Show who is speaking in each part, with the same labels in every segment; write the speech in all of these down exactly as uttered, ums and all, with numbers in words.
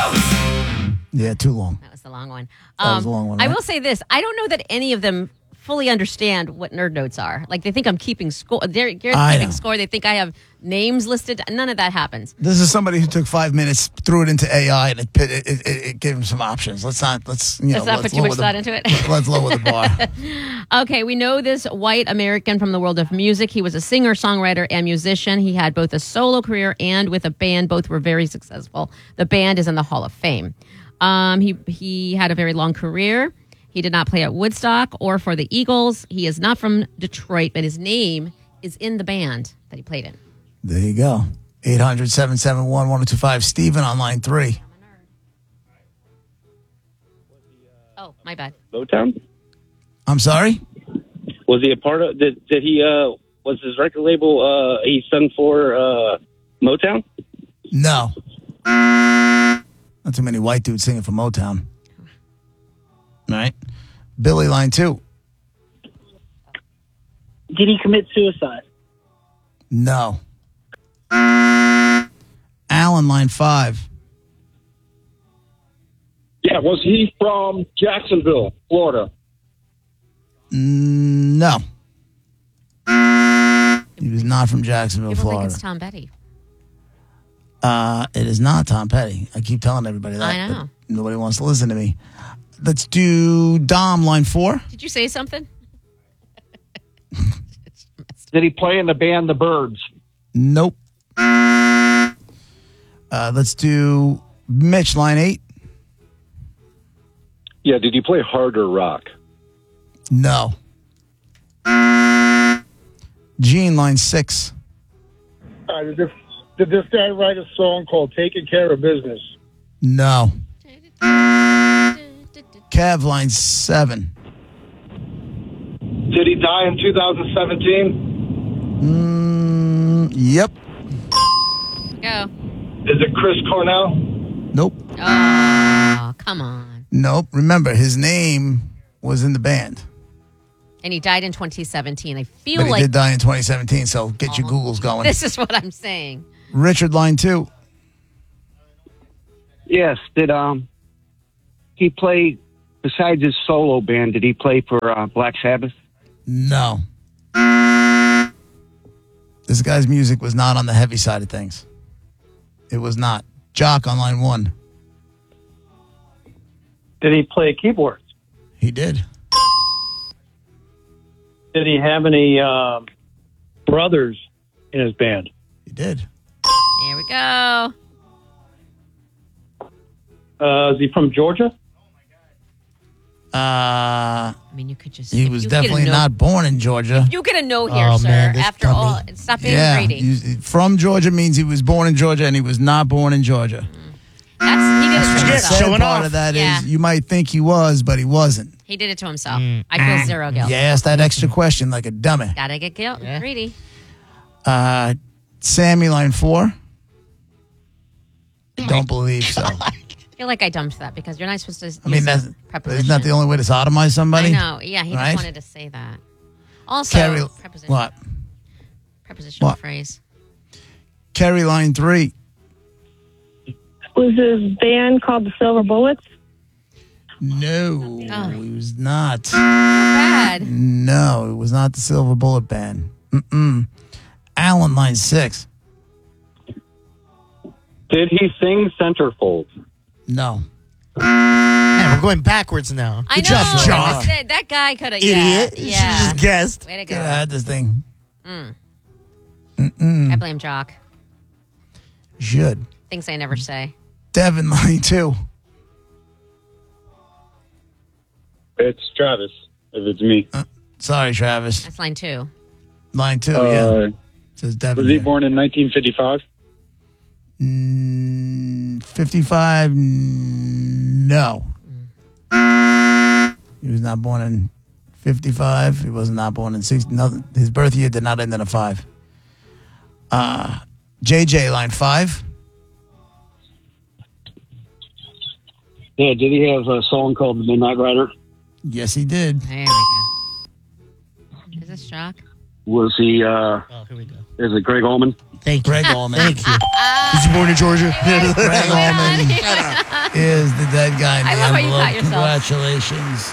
Speaker 1: Yeah, too long.
Speaker 2: That was the long one.
Speaker 1: That
Speaker 2: Um,
Speaker 1: was a long one,
Speaker 2: I
Speaker 1: right?
Speaker 2: will say this. I don't know that any of them fully understand what nerd notes are. Like, they think I'm keeping score. They're, they're
Speaker 1: I
Speaker 2: keeping
Speaker 1: know.
Speaker 2: score. They think I have names listed. None of that happens.
Speaker 1: This is somebody who took five minutes, threw it into A I, and it it, it, it, it gave him some options. Let's not let's you know
Speaker 2: Let's not put too
Speaker 1: lower
Speaker 2: much
Speaker 1: the-
Speaker 2: thought into it.
Speaker 1: Let's lower the bar.
Speaker 2: Okay, we know this white American from the world of music. He was a singer, songwriter, and musician. He had both a solo career and with a band. Both were very successful. The band is in the Hall of Fame. Um, he he had a very long career. He did not play at Woodstock or for the Eagles. He is not from Detroit, but his name is in the band that he played in.
Speaker 1: There you go. eight hundred, seven seven one, one oh two five. Steven on line three.
Speaker 2: Oh, my bad.
Speaker 3: Motown?
Speaker 1: I'm sorry?
Speaker 3: Was he a part of, did, did he, uh, was his record label, uh, he sung for, uh, Motown?
Speaker 1: No. Not too many white dudes singing for Motown. All right. Billy, line two.
Speaker 4: Did he commit suicide?
Speaker 1: No. Alan, line five.
Speaker 5: Yeah, was he from Jacksonville, Florida?
Speaker 1: Mm, No. He was not from Jacksonville,
Speaker 2: People think
Speaker 1: Florida.
Speaker 2: it's Tom Petty.
Speaker 1: Uh, it is not Tom Petty. I keep telling everybody that.
Speaker 2: I know.
Speaker 1: But nobody wants to listen to me. Let's do Dom, line four.
Speaker 2: Did you say something?
Speaker 5: Did he play in the band The Byrds?
Speaker 1: Nope. Uh, let's do Mitch, line eight.
Speaker 5: Yeah, did he play harder rock?
Speaker 1: No. Gene, line six.
Speaker 6: Uh, did, this, did this guy write a song called Taking Care of Business?
Speaker 1: No. Kev, line seven.
Speaker 5: Did he die in two thousand seventeen?
Speaker 1: Mm, yep.
Speaker 2: Go.
Speaker 5: Is it Chris Cornell?
Speaker 1: Nope.
Speaker 2: Oh, come on.
Speaker 1: Nope. Remember, his name was in the band.
Speaker 2: And he died in twenty seventeen. I feel
Speaker 1: But he
Speaker 2: like
Speaker 1: did die in twenty seventeen, so get your Googles going.
Speaker 2: this is what I'm saying.
Speaker 1: Richard, line two.
Speaker 7: Yes. Did um he play, besides his solo band, did he play for uh, Black Sabbath?
Speaker 1: No. This guy's music was not on the heavy side of things. It was not. Jock on line one.
Speaker 6: Did he play keyboards?
Speaker 1: He did.
Speaker 6: Did he have any uh, brothers in his band?
Speaker 1: He did.
Speaker 2: Here we go.
Speaker 6: Uh, is he from Georgia?
Speaker 1: Uh,
Speaker 2: I mean, you could just.
Speaker 1: he
Speaker 2: if
Speaker 1: was
Speaker 2: you get a
Speaker 1: definitely
Speaker 2: no-
Speaker 1: not born in Georgia.
Speaker 2: You get a no here,
Speaker 8: Oh,
Speaker 2: sir.
Speaker 8: man, this
Speaker 2: After
Speaker 8: dummy.
Speaker 2: all, stop being
Speaker 1: Yeah,
Speaker 2: greedy.
Speaker 1: he's- from Georgia means he was born in Georgia and he was not born in Georgia.
Speaker 2: That's, he did it to
Speaker 1: And the
Speaker 8: Yeah,
Speaker 2: himself.
Speaker 1: sad
Speaker 8: showing
Speaker 1: part
Speaker 8: off.
Speaker 1: of that is
Speaker 2: Yeah.
Speaker 1: you might think he was, but he wasn't.
Speaker 2: He did it to himself.
Speaker 8: Mm.
Speaker 2: I feel zero guilt.
Speaker 1: You asked that extra question like a dummy.
Speaker 2: Gotta get guilt.
Speaker 8: Yeah.
Speaker 2: Greedy.
Speaker 1: Uh, Sammy, line four. I don't believe so.
Speaker 2: I feel like I dumped that because you're not supposed to.
Speaker 1: I mean,
Speaker 2: use
Speaker 1: that's,
Speaker 2: a preposition.
Speaker 1: isn't that the only way to sodomize somebody?
Speaker 2: I know. Yeah, he
Speaker 1: Right?
Speaker 2: just wanted to say that. Also,
Speaker 1: Carrie,
Speaker 2: preposition,
Speaker 1: what?
Speaker 2: prepositional
Speaker 1: What?
Speaker 2: phrase.
Speaker 1: Kerry, line three.
Speaker 9: Was his band called the Silver Bullets?
Speaker 1: No,
Speaker 2: Oh.
Speaker 1: he was not.
Speaker 2: Bad.
Speaker 1: No, it was not the Silver Bullet Band. Mm-mm. Alan, line six.
Speaker 5: Did he sing Centerfold?
Speaker 1: No.
Speaker 8: Man, we're going backwards now.
Speaker 2: I
Speaker 8: Good
Speaker 2: know.
Speaker 8: job, Jock.
Speaker 2: I said, that guy could have.
Speaker 8: Idiot.
Speaker 2: Yeah.
Speaker 8: You should
Speaker 2: yeah.
Speaker 8: have just guessed.
Speaker 2: Way to
Speaker 1: Get
Speaker 2: go.
Speaker 1: out of this thing.
Speaker 2: Mm.
Speaker 1: Mm-mm.
Speaker 2: I blame Jock.
Speaker 1: Should.
Speaker 2: Things I never say.
Speaker 1: Devin, line two.
Speaker 5: It's Travis, if it's me.
Speaker 1: Uh, sorry, Travis.
Speaker 2: That's line two.
Speaker 1: Line two,
Speaker 5: Uh,
Speaker 1: yeah. Says Devin.
Speaker 5: Was he
Speaker 1: here.
Speaker 5: born in nineteen fifty-five?
Speaker 1: Mm, fifty-five? No. He was not born in fifty-five. He was not born in sixty. Nothing. His birth year did not end in a five. Uh, J J, line five.
Speaker 7: Yeah, did he have a song called The Midnight Rider?
Speaker 1: Yes, he did.
Speaker 2: There we go. Is this Jock?
Speaker 7: Was he, uh,
Speaker 8: Oh, here we go.
Speaker 7: is it Greg Allman?
Speaker 8: Thank you.
Speaker 1: Greg Allman.
Speaker 8: Thank you. Was he born in Georgia?
Speaker 1: Greg Allman.
Speaker 2: what you got
Speaker 1: envelope.
Speaker 2: yourself.
Speaker 1: Congratulations.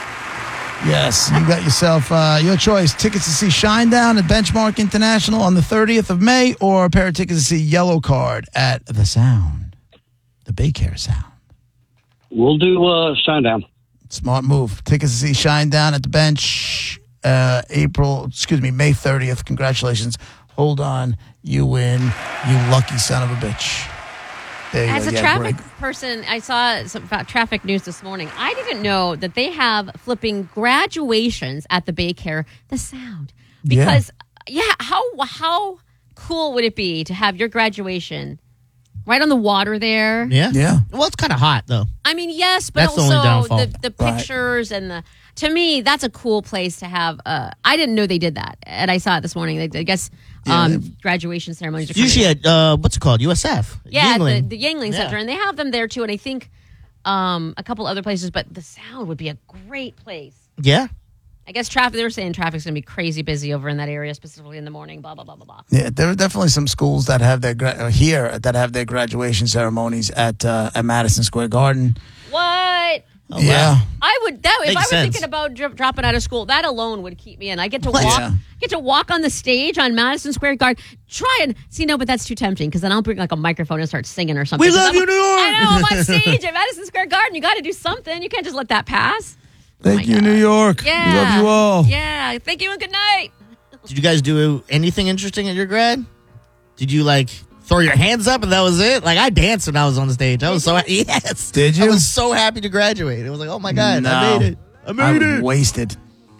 Speaker 1: Yes, you got yourself uh, your choice. Tickets to see Shinedown at Benchmark International on the thirtieth of May, or a pair of tickets to see Yellow Card at The Sound, the Baycare Sound.
Speaker 7: We'll do uh, Shinedown.
Speaker 1: Smart move. Tickets to see Shinedown at the Bench, uh, April, excuse me, May thirtieth. Congratulations. Hold on. You win, you lucky son of a bitch. There you
Speaker 2: As
Speaker 1: go.
Speaker 2: a
Speaker 1: Yeah,
Speaker 2: traffic
Speaker 1: break.
Speaker 2: person, I saw some about traffic news this morning. I didn't know that they have flipping graduations at the Baycare, The Sound. Because, yeah, yeah how how cool would it be to have your graduation right on the water there?
Speaker 8: Yeah.
Speaker 1: Yeah.
Speaker 8: Well, it's kind of hot, though.
Speaker 2: I mean, yes, but
Speaker 8: That's the only
Speaker 2: also
Speaker 8: downfall.
Speaker 2: the, the
Speaker 1: Right.
Speaker 2: pictures and the. To me, that's a cool place to have. Uh, I didn't know they did that, and I saw it this morning. I guess um,
Speaker 1: Yeah,
Speaker 2: graduation ceremonies are coming
Speaker 8: Usually
Speaker 2: up.
Speaker 8: at, uh, what's it called? U S F.
Speaker 2: Yeah,
Speaker 8: Yingling.
Speaker 2: the, the Yingling
Speaker 8: Yeah.
Speaker 2: Center, and they have them there too. And I think um, a couple other places, but the Sound would be a great place.
Speaker 8: Yeah.
Speaker 2: I guess traffic. They were saying traffic's going to be crazy busy over in that area, specifically in the morning. Blah blah blah blah blah.
Speaker 1: Yeah, there are definitely some schools that have their gra- uh, here that have their graduation ceremonies at uh, at Madison Square Garden.
Speaker 2: What?
Speaker 8: Oh,
Speaker 1: yeah,
Speaker 8: wow.
Speaker 2: I would that if
Speaker 8: Makes
Speaker 2: I was
Speaker 8: sense.
Speaker 2: thinking about dro- dropping out of school, that alone would keep me in. I get to
Speaker 8: What?
Speaker 2: walk,
Speaker 1: Yeah.
Speaker 2: get to walk on the stage on Madison Square Garden. Try and see, no, but that's too tempting because then I'll bring like a microphone and start singing or something.
Speaker 8: We
Speaker 2: 'Cause
Speaker 8: love
Speaker 2: I'm-
Speaker 8: you, New York!
Speaker 2: I know I'm on stage at Madison Square Garden. You got to do something. You can't just let that pass.
Speaker 1: thank
Speaker 2: my
Speaker 1: you,
Speaker 2: God.
Speaker 1: New York.
Speaker 2: Yeah,
Speaker 1: We love you all.
Speaker 2: Yeah, thank you and good night.
Speaker 8: Did you guys do anything interesting at your grad? Did you, like, throw your hands up and that was it? Like, I danced when I was on the stage. I was so yes.
Speaker 1: Did you?
Speaker 8: I was so happy to graduate. It was like, oh my God,
Speaker 1: No.
Speaker 8: I made it. I
Speaker 1: I
Speaker 8: made
Speaker 1: was
Speaker 8: it.
Speaker 1: wasted.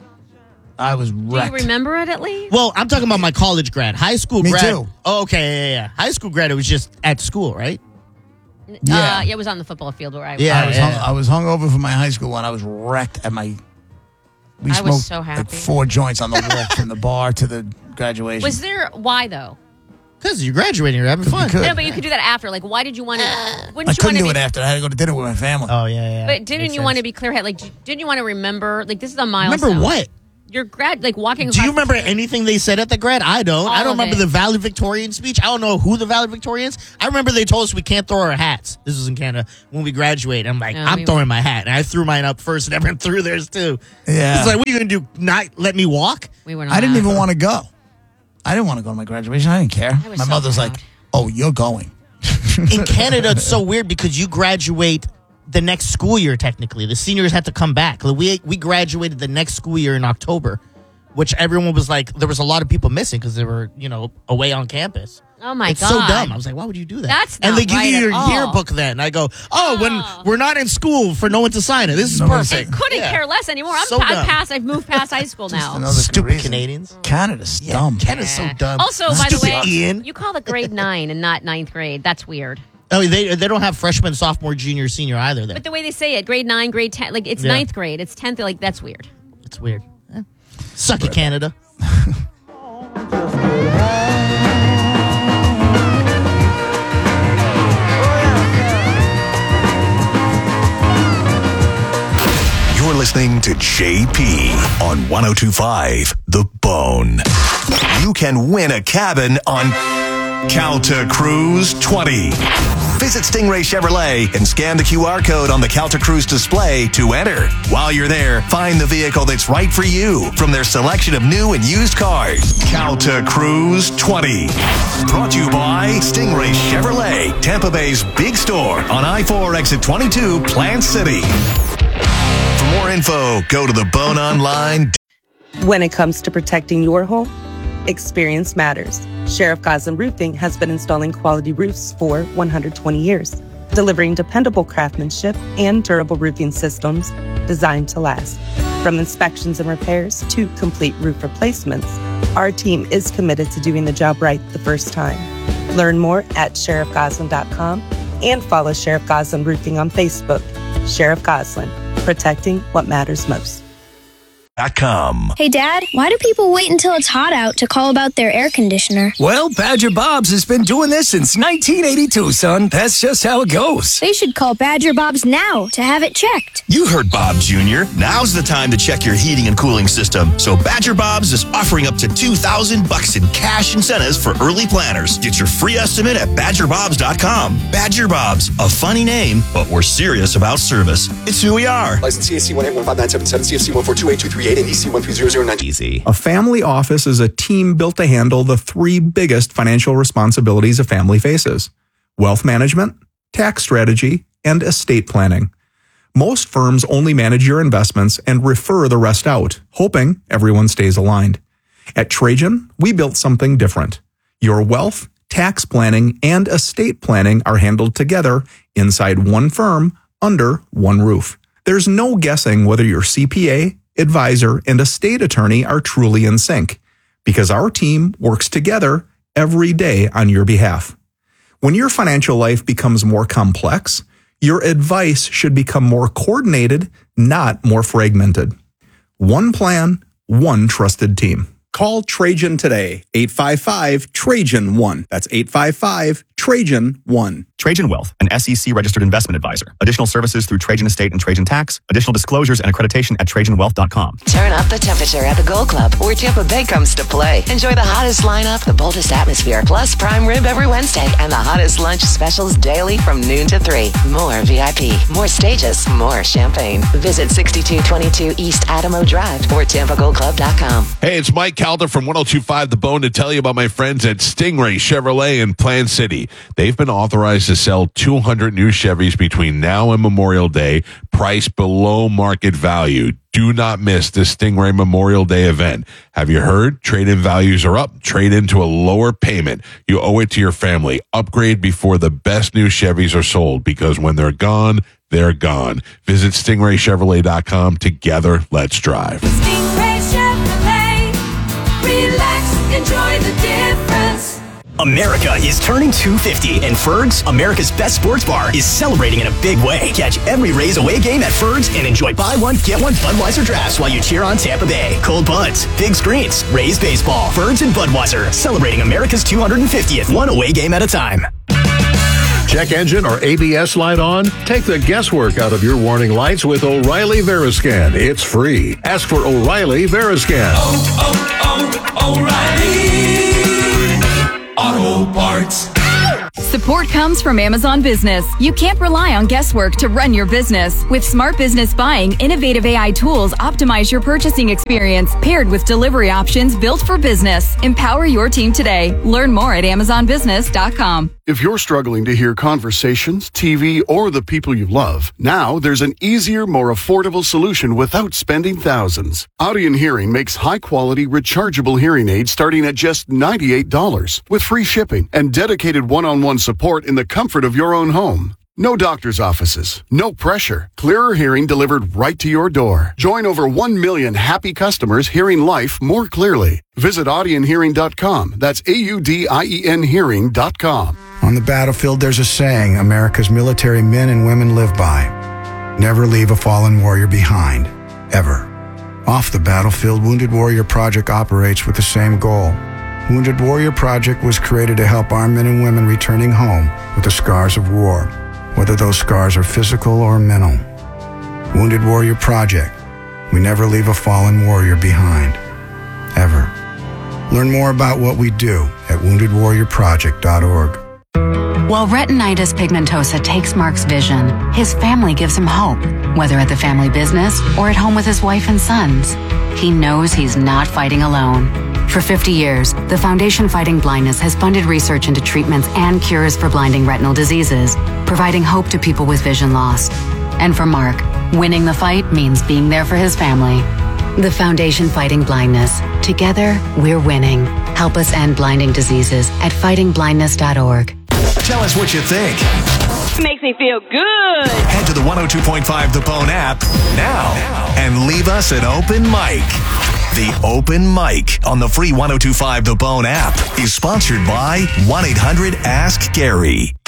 Speaker 1: I was
Speaker 2: Do
Speaker 1: wrecked.
Speaker 2: you remember it at least?
Speaker 8: Well, I'm talking about my college grad. High school
Speaker 1: Me
Speaker 8: grad.
Speaker 1: too.
Speaker 8: Oh, okay, yeah, yeah, yeah. High school grad, it was just at school, right?
Speaker 1: Yeah.
Speaker 2: uh, yeah, it was on the football field where I
Speaker 8: Yeah.
Speaker 1: I was hung, I was hungover from my high school when I was wrecked at my. We
Speaker 2: I
Speaker 1: smoked
Speaker 2: was so
Speaker 1: like
Speaker 2: happy.
Speaker 1: four joints on the walk from the bar to the graduation.
Speaker 2: Was there why though?
Speaker 8: Because you're graduating, you're having fun.
Speaker 1: could.
Speaker 2: No, but you could do that after. Like, why did you want to?
Speaker 1: I
Speaker 2: Wouldn't you
Speaker 1: couldn't
Speaker 2: want to
Speaker 1: do
Speaker 2: be?
Speaker 1: it after. I had to go to dinner with my family.
Speaker 8: Oh, yeah, yeah.
Speaker 2: But didn't
Speaker 8: Makes
Speaker 2: you want to
Speaker 8: sense.
Speaker 2: be clear-headed? Like, didn't you want to remember? Like, this is a milestone.
Speaker 8: Remember what?
Speaker 2: Your grad, like walking.
Speaker 8: Do you
Speaker 2: across-
Speaker 8: remember anything they said at the grad? I don't.
Speaker 2: All
Speaker 8: I don't
Speaker 2: of
Speaker 8: remember
Speaker 2: it.
Speaker 8: the valedictorian speech. I don't know who the valedictorian is. I remember they told us we can't throw our hats. This was in Canada when we graduate. I'm like,
Speaker 2: No,
Speaker 8: I'm
Speaker 2: we
Speaker 8: throwing my hat. And I threw mine up first and everyone threw theirs too.
Speaker 1: Yeah.
Speaker 8: It's like, what are you going to do? Not let me walk?
Speaker 2: We went.
Speaker 1: I didn't even want to go. I didn't want to go to my graduation. I didn't care.
Speaker 2: I was
Speaker 1: My
Speaker 2: so
Speaker 1: mother's
Speaker 2: proud.
Speaker 1: like, "Oh, you're going."
Speaker 8: In Canada, it's so weird because you graduate the next school year, technically. The seniors had to come back. Like, we, we graduated the next school year in October, which everyone was like, there was a lot of people missing because they were, you know, away on campus.
Speaker 2: Oh my
Speaker 8: it's
Speaker 2: god,
Speaker 8: so dumb. I was like, why would you do that?
Speaker 2: That's
Speaker 8: and
Speaker 2: not
Speaker 8: they give
Speaker 2: right
Speaker 8: you
Speaker 2: at
Speaker 8: your
Speaker 2: all.
Speaker 8: yearbook then. I go, oh,
Speaker 2: Oh.
Speaker 8: when we're not in school for no one to sign it. This is
Speaker 1: Nobody's
Speaker 8: perfect.
Speaker 1: saying-
Speaker 2: couldn't
Speaker 8: Yeah.
Speaker 2: care less anymore. I'm
Speaker 8: So
Speaker 2: pa-
Speaker 8: dumb.
Speaker 2: past. I've moved past high school now.
Speaker 1: another
Speaker 8: Stupid
Speaker 1: reason.
Speaker 8: Canadians.
Speaker 1: Canada's
Speaker 8: Yeah,
Speaker 1: dumb.
Speaker 8: Canada's so dumb.
Speaker 2: Also, by the
Speaker 8: Stupid
Speaker 2: way,
Speaker 8: Ian.
Speaker 2: you call it grade nine and not ninth grade. That's weird.
Speaker 8: Oh, they they don't have freshman, sophomore, junior, senior either. There,
Speaker 2: But the way they say it, grade nine, grade ten, like it's
Speaker 8: Yeah.
Speaker 2: ninth grade. It's tenth. Like that's weird.
Speaker 8: it's weird. Eh. Suck it, Canada.
Speaker 10: You're listening to J P on one oh two point five The Bone. You can win a cabin on Calta Cruise twenty. Visit Stingray Chevrolet and scan the Q R code on the Calta Cruise display to enter. While you're there, find the vehicle that's right for you from their selection of new and used cars. Calta Cruise twenty. Brought to you by Stingray Chevrolet, Tampa Bay's big store on I four exit twenty-two, Plant City. For more info, go to the Bone Online.
Speaker 11: When it comes to protecting your home, experience matters. Sheriff Goslin Roofing has been installing quality roofs for one hundred twenty years, delivering dependable craftsmanship and durable roofing systems designed to last. From inspections and repairs to complete roof replacements, our team is committed to doing the job right the first time. Learn more at sheriff goslin dot com and follow Sheriff Goslin Roofing on Facebook. Sheriff Goslin, protecting what matters most.
Speaker 10: dot com.
Speaker 12: Hey, Dad, why do people wait until it's hot out to call about their air conditioner?
Speaker 13: Well, Badger Bob's has been doing this since nineteen eighty-two, son. That's just how it goes.
Speaker 12: They should call Badger Bob's now to have it checked.
Speaker 14: You heard Bob Junior Now's the time to check your heating and cooling system. So Badger Bob's is offering up to two thousand bucks in cash incentives for early planners. Get your free estimate at badger bobs dot com. Badger Bob's, a funny name, but we're serious about service. It's who we are.
Speaker 15: License C A C one eight one five nine seven seven, C F C one four two eight two three eight, and E C one three zero zero nine.
Speaker 16: Easy. A family office is a team built to handle the three biggest financial responsibilities a family faces: wealth management, tax strategy, and estate planning. Most firms only manage your investments and refer the rest out, hoping everyone stays aligned. At Trajan, we built something different. Your wealth, tax planning, and estate planning are handled together inside one firm under one roof. There's no guessing whether your C P A, advisor, and estate attorney are truly in sync, because our team works together every day on your behalf. When your financial life becomes more complex, your advice should become more coordinated, not more fragmented. One plan, one trusted team. Call Trajan today, eight five five, Trajan one. That's eight five five, Trajan one.
Speaker 17: Trajan Wealth, an S E C-registered investment advisor. Additional services through Trajan Estate and Trajan Tax. Additional disclosures and accreditation at trajan wealth dot com.
Speaker 18: Turn up the temperature at the Gold Club, where Tampa Bay comes to play. Enjoy the hottest lineup, the boldest atmosphere, plus prime rib every Wednesday, and the hottest lunch specials daily from noon to three. More V I P, more stages, more champagne. Visit sixty-two twenty-two East Adamo Drive or tampa gold club dot com.
Speaker 19: Hey, it's Mike Calder from one oh two point five The Bone to tell you about my friends at Stingray Chevrolet in Plant City. They've been authorized to sell two hundred new Chevys between now and Memorial Day, priced below market value. Do not miss the Stingray Memorial Day event. Have you heard? Trade-in values are up. Trade into a lower payment. You owe it to your family. Upgrade before the best new Chevys are sold, because when they're gone, they're gone. Visit stingray chevrolet dot com. Together, let's drive.
Speaker 20: Stingray Chevrolet. Relax, enjoy the difference.
Speaker 13: America is turning two fifty, and Ferg's, America's best sports bar, is celebrating in a big way. Catch every Rays away game at Ferg's and enjoy buy one, get one Budweiser drafts while you cheer on Tampa Bay. Cold buds, big screens, Rays baseball, Ferg's and Budweiser, celebrating America's two hundred fiftieth, one away game at a time.
Speaker 21: Check engine or A B S light on? Take the guesswork out of your warning lights with O'Reilly Veriscan. It's free. Ask for O'Reilly Veriscan.
Speaker 20: Oh, oh, oh, O'Reilly Auto Parts.
Speaker 22: Support comes from Amazon Business. You can't rely on guesswork to run your business. With Smart Business Buying, innovative A I tools optimize your purchasing experience, paired with delivery options built for business. Empower your team today. Learn more at amazon business dot com.
Speaker 23: If you're struggling to hear conversations, T V, or the people you love, now there's an easier, more affordable solution without spending thousands. Audion Hearing makes high-quality, rechargeable hearing aids starting at just ninety-eight dollars, with free shipping and dedicated one-on-one support in the comfort of your own home. No doctor's offices, no pressure. Clearer hearing delivered right to your door. Join over one million happy customers hearing life more clearly. Visit audion hearing dot com. That's A U D I E N hearing dot com.
Speaker 24: On the battlefield, there's a saying America's military men and women live by. Never leave a fallen warrior behind, ever. Off the battlefield, Wounded Warrior Project operates with the same goal. Wounded Warrior Project was created to help our men and women returning home with the scars of war, whether those scars are physical or mental. Wounded Warrior Project. We never leave a fallen warrior behind, ever. Learn more about what we do at wounded warrior project dot org.
Speaker 25: While retinitis pigmentosa takes Mark's vision, his family gives him hope, whether at the family business or at home with his wife and sons. He knows he's not fighting alone. For fifty years, the Foundation Fighting Blindness has funded research into treatments and cures for blinding retinal diseases, providing hope to people with vision loss. And for Mark, winning the fight means being there for his family. The Foundation Fighting Blindness. Together, we're winning. Help us end blinding diseases at fighting blindness dot org.
Speaker 10: Tell us what you think.
Speaker 26: Makes me feel good.
Speaker 10: Head to the one oh two point five The Bone app now and leave us an open mic. The Open Mic on the free one oh two point five The Bone app is sponsored by one eight hundred ask Gary.